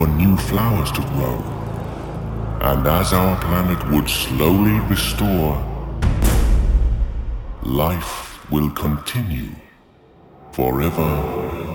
for new flowers to grow. And as our planet would slowly restore, life will continue forever